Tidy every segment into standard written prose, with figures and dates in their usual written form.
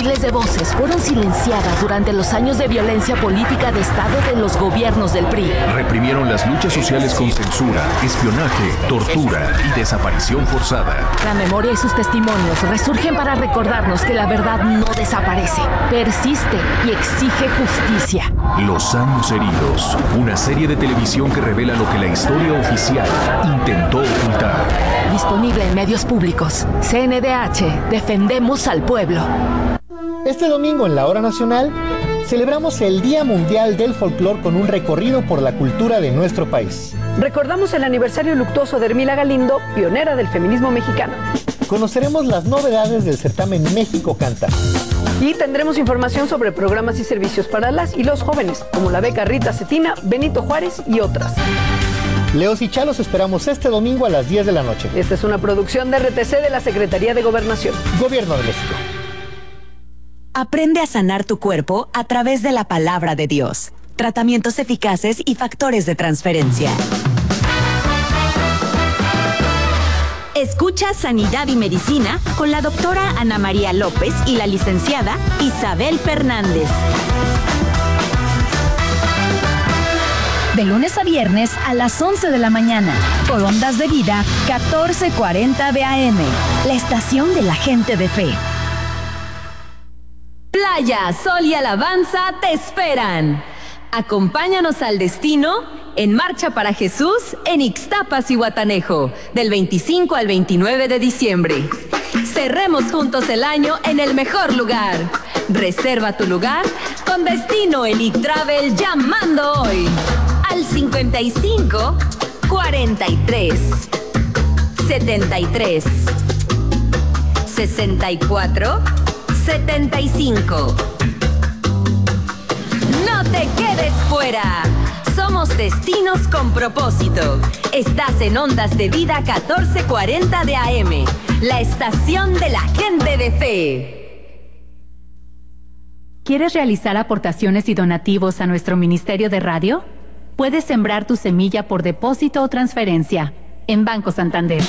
Miles de voces fueron silenciadas durante los años de violencia política de Estado de los gobiernos del PRI. Reprimieron las luchas sociales con censura, espionaje, tortura y desaparición forzada. La memoria y sus testimonios resurgen para recordarnos que la verdad no desaparece, persiste y exige justicia. Los años heridos, una serie de televisión que revela lo que la historia oficial intentó ocultar. Disponible en medios públicos. CNDH, defendemos al pueblo. Este domingo en la Hora Nacional celebramos el Día Mundial del Folclor con un recorrido por la cultura de nuestro país. Recordamos el aniversario luctuoso de Hermila Galindo, pionera del feminismo mexicano. Conoceremos las novedades del certamen México Canta. Y tendremos información sobre programas y servicios para las y los jóvenes, como la beca Rita Cetina, Benito Juárez y otras. Leos y Chalos esperamos este domingo a las 10 de la noche. Esta es una producción de RTC de la Secretaría de Gobernación. Gobierno de México. Aprende a sanar tu cuerpo a través de la palabra de Dios. Tratamientos eficaces y factores de transferencia. Escucha Sanidad y Medicina con la doctora Ana María López y la licenciada Isabel Fernández. De lunes a viernes a las 11 de la mañana, por Ondas de Vida 1440 de AM, la estación de la gente de fe. Playa, sol y alabanza te esperan. Acompáñanos al destino en Marcha para Jesús en Ixtapas y Guatanejo, del 25 al 29 de diciembre. Cerremos juntos el año en el mejor lugar. Reserva tu lugar con Destino Elite Travel llamando hoy al 55 43 73 64 75. No te quedes fuera. Somos Destinos con Propósito. Estás en Ondas de Vida 1440 de AM, la estación de la gente de fe. ¿Quieres realizar aportaciones y donativos a nuestro Ministerio de Radio? Puedes sembrar tu semilla por depósito o transferencia en Banco Santander.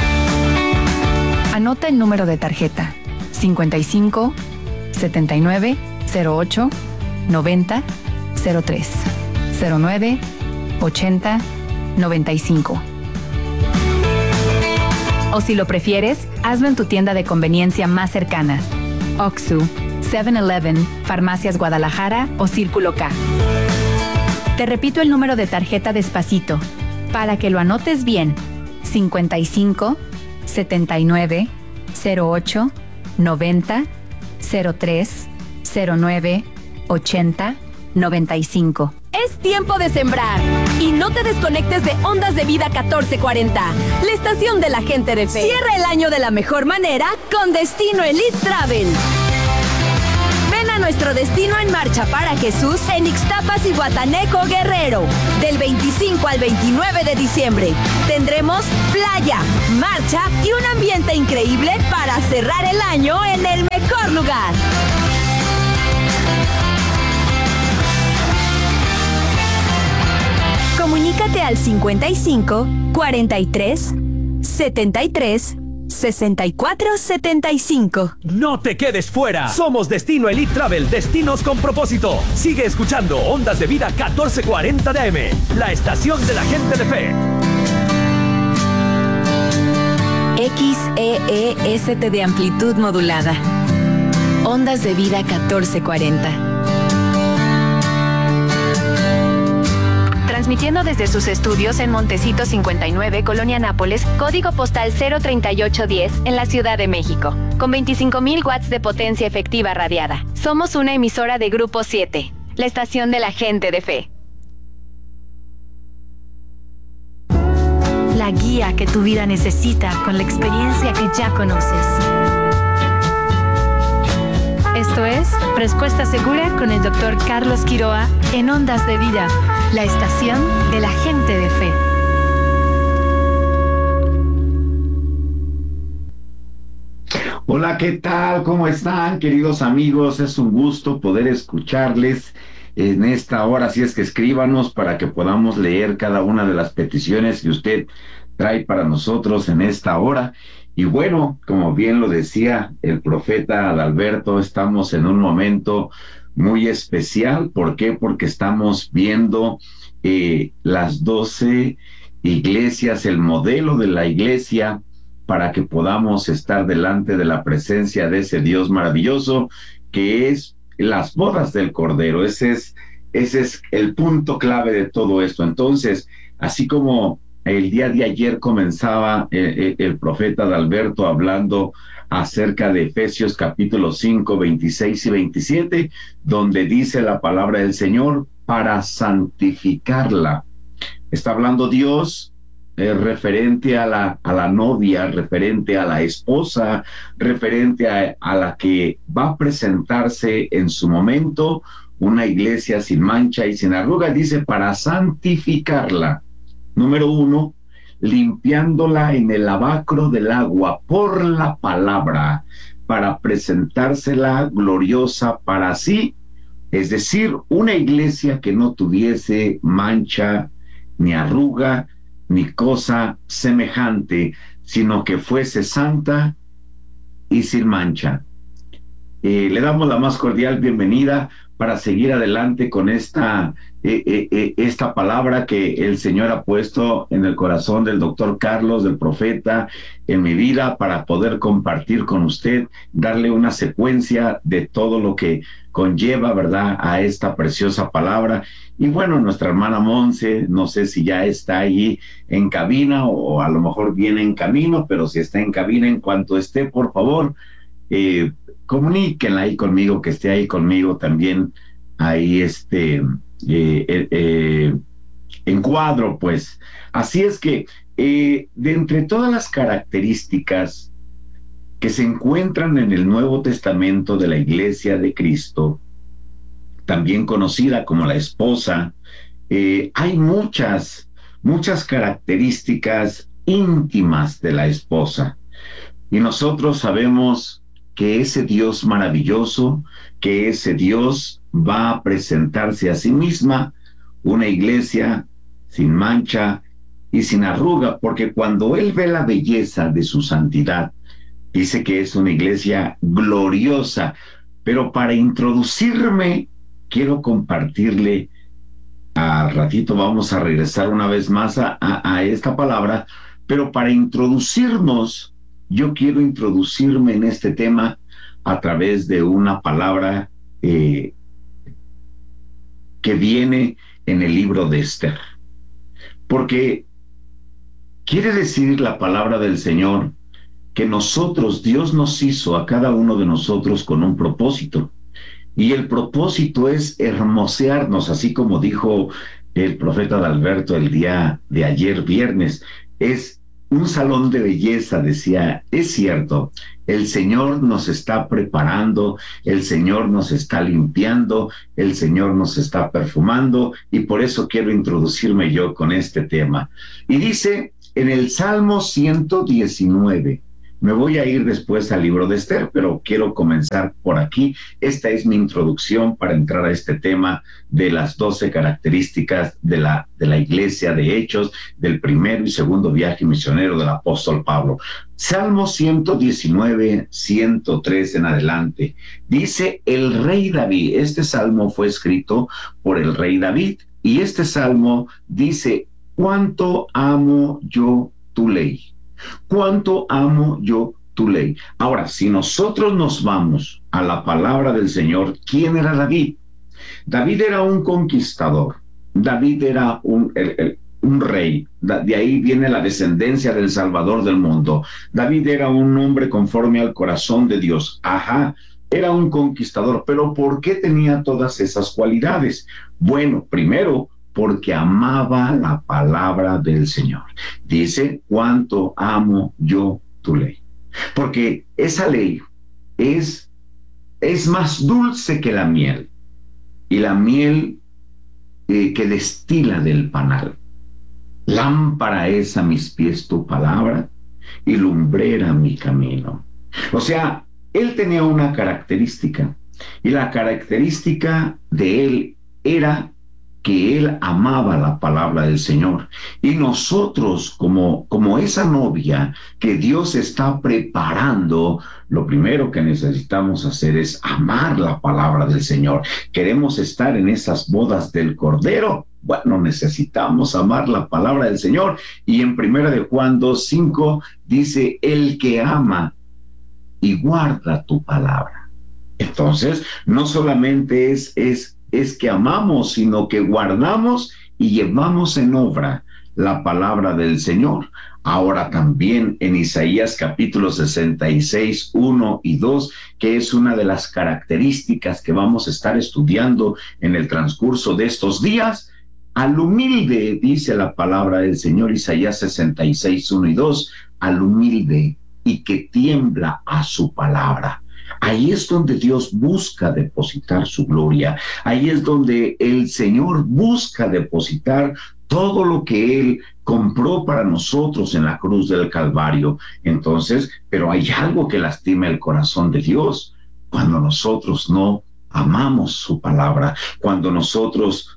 Anota el número de tarjeta 55 79 08 90 03 09 80 95. O si lo prefieres, hazlo en tu tienda de conveniencia más cercana. Oxxo, 7-Eleven, Farmacias Guadalajara o Círculo K. Te repito el número de tarjeta despacito, para que lo anotes bien. 55 79 08 90 03 09 80 95. Es tiempo de sembrar y no te desconectes de Ondas de Vida 1440, la estación de la gente de fe. Cierra el año de la mejor manera con Destino Elite Travel. Ven a nuestro destino en Marcha para Jesús en Ixtapas y Guatanejo, Guerrero, del 25 al 29 de diciembre. Tendremos playa, marcha y un ambiente increíble para cerrar el año en el mejor lugar. Comunícate al 55 43 73 64 75. No te quedes fuera. Somos Destino Elite Travel, Destinos con Propósito. Sigue escuchando Ondas de Vida 1440 de AM, la estación de la gente de fe. XEEST de amplitud modulada. Ondas de Vida 1440. Transmitiendo desde sus estudios en Montecito 59, Colonia Nápoles, código postal 03810, en la Ciudad de México, con 25,000 watts de potencia efectiva radiada. Somos una emisora de Grupo 7, la estación de la gente de fe. La guía que tu vida necesita con la experiencia que ya conoces. Esto es Respuesta Segura con el Dr. Carlos Quiroa en Ondas de Vida, la estación de la gente de fe. Hola, ¿qué tal? ¿Cómo están, queridos amigos? Es un gusto poder escucharles en esta hora, así es que escríbanos para que podamos leer cada una de las peticiones que usted trae para nosotros en esta hora. Y bueno, como bien lo decía el profeta Adalberto, estamos en un momento muy especial. ¿Por qué? Porque estamos viendo las 12 iglesias, el modelo de la iglesia, para que podamos estar delante de la presencia de ese Dios maravilloso, que es las bodas del Cordero. Ese es el punto clave de todo esto. Entonces, así como el día de ayer comenzaba el profeta Adalberto hablando acerca de Efesios capítulo 5, 26 y 27, donde dice la palabra del Señor, para santificarla. Está hablando Dios referente a la novia, referente a la esposa, referente a la que va a presentarse en su momento, una iglesia sin mancha y sin arruga. Dice, para santificarla. Número 1, limpiándola en el lavacro del agua por la palabra, para presentársela gloriosa para sí, es decir, una iglesia que no tuviese mancha, ni arruga, ni cosa semejante, sino que fuese santa y sin mancha. Le damos la más cordial bienvenida para seguir adelante con esta palabra que el Señor ha puesto en el corazón del doctor Carlos, del profeta, en mi vida, para poder compartir con usted, darle una secuencia de todo lo que conlleva, ¿verdad?, a esta preciosa palabra. Y bueno, nuestra hermana Monse, no sé si ya está allí en cabina o a lo mejor viene en camino, pero si está en cabina, en cuanto esté, por favor, comuníquenla ahí conmigo, que esté ahí conmigo también, ahí en cuadro, pues. Así es que, de entre todas las características que se encuentran en el Nuevo Testamento de la Iglesia de Cristo, también conocida como la esposa, hay muchas características íntimas de la esposa. Y nosotros sabemos que ese Dios maravilloso, que ese Dios va a presentarse a sí misma, una iglesia sin mancha y sin arruga, porque cuando Él ve la belleza de su santidad, dice que es una iglesia gloriosa. Pero para introducirme, quiero compartirle, al ratito vamos a regresar una vez más a esta palabra, pero para introducirnos, yo quiero introducirme en este tema a través de una palabra que viene en el libro de Esther. Porque quiere decir la palabra del Señor que Dios nos hizo a cada uno de nosotros con un propósito. Y el propósito es hermosearnos, así como dijo el profeta Adalberto el día de ayer, viernes. Es un salón de belleza, decía. Es cierto, el Señor nos está preparando, el Señor nos está limpiando, el Señor nos está perfumando, y por eso quiero introducirme yo con este tema. Y dice en el Salmo 119, me voy a ir después al libro de Esther, pero quiero comenzar por aquí. Esta es mi introducción para entrar a este tema de las 12 características de la iglesia de Hechos, del primero y segundo viaje misionero del apóstol Pablo. Salmo 119, 103 en adelante. Dice el rey David. Este salmo fue escrito por el rey David, y este salmo dice: ¿cuánto amo yo tu ley? ¿Cuánto amo yo tu ley? Ahora, si nosotros nos vamos a la palabra del Señor, ¿quién era David? David era un conquistador. David era un rey. De ahí viene la descendencia del Salvador del mundo. David era un hombre conforme al corazón de Dios. Ajá, era un conquistador. Pero ¿por qué tenía todas esas cualidades? Bueno, primero, porque amaba la palabra del Señor. Dice: ¿cuánto amo yo tu ley? Porque esa ley es más dulce que la miel, y la miel que destila del panal. Lámpara es a mis pies tu palabra, y lumbrera mi camino. O sea, él tenía una característica, y la característica de él era que él amaba la palabra del Señor. Y nosotros, como esa novia que Dios está preparando, lo primero que necesitamos hacer es amar la palabra del Señor. Queremos estar en esas bodas del Cordero. Bueno, necesitamos amar la palabra del Señor. Y en 1 de Juan 2:5 dice, el que ama y guarda tu palabra. Entonces, no solamente es que amamos, sino que guardamos y llevamos en obra la palabra del Señor. Ahora también en Isaías capítulo 66, 1 y 2, que es una de las características que vamos a estar estudiando en el transcurso de estos días, al humilde, dice la palabra del Señor, Isaías 66, 1 y 2, al humilde y que tiembla a su palabra. Ahí es donde Dios busca depositar su gloria. Ahí es donde el Señor busca depositar todo lo que Él compró para nosotros en la cruz del Calvario. Entonces, pero hay algo que lastima el corazón de Dios cuando nosotros no amamos su palabra, cuando nosotros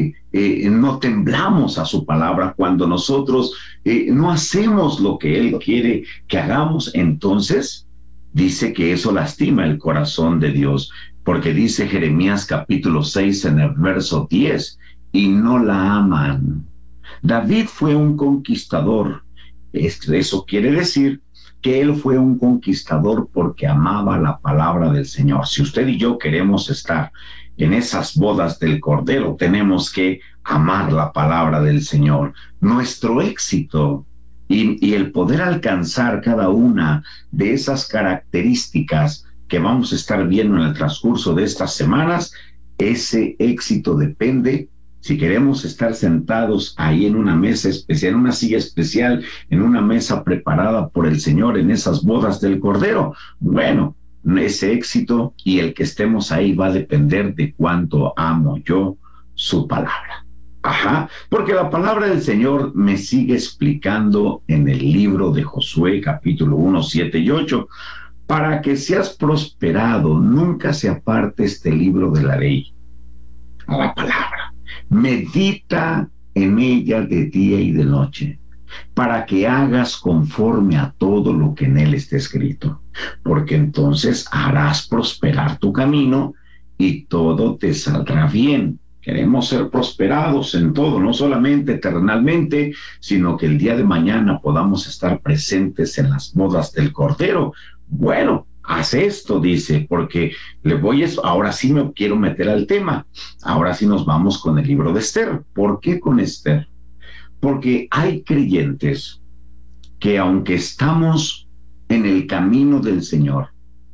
no temblamos a su palabra, cuando nosotros no hacemos lo que Él quiere que hagamos. Entonces dice que eso lastima el corazón de Dios, porque dice Jeremías capítulo 6 en el verso 10, y no la aman. David fue un conquistador. Eso quiere decir que él fue un conquistador porque amaba la palabra del Señor. Si usted y yo queremos estar en esas bodas del Cordero, tenemos que amar la palabra del Señor. Nuestro éxito y el poder alcanzar cada una de esas características que vamos a estar viendo en el transcurso de estas semanas, ese éxito depende. Si queremos estar sentados ahí en una mesa especial, en una silla especial, en una mesa preparada por el Señor, en esas bodas del Cordero, bueno, ese éxito y el que estemos ahí va a depender de cuánto amo yo su palabra. Ajá, porque la palabra del Señor me sigue explicando en el libro de Josué, capítulo 1, 7 y 8, para que seas prosperado, nunca se aparte este libro de la ley, a la palabra. Medita en ella de día y de noche, para que hagas conforme a todo lo que en él está escrito, porque entonces harás prosperar tu camino y todo te saldrá bien. Queremos ser prosperados en todo, no solamente terrenalmente, sino que el día de mañana podamos estar presentes en las bodas del Cordero. Bueno, haz esto, dice, porque ahora sí me quiero meter al tema. Ahora sí nos vamos con el libro de Esther. ¿Por qué con Esther? Porque hay creyentes que aunque estamos en el camino del Señor,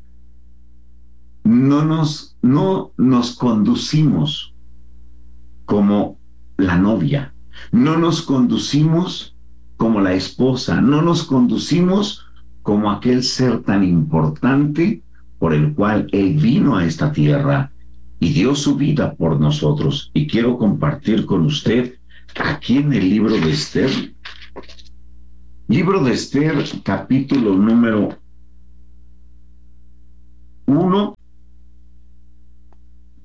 no nos conducimos como la novia, no nos conducimos como la esposa, no nos conducimos como aquel ser tan importante por el cual Él vino a esta tierra y dio su vida por nosotros. Y quiero compartir con usted aquí en el libro de Esther, capítulo número 1,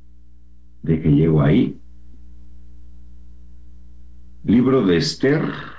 de que llego ahí, libro de Esther,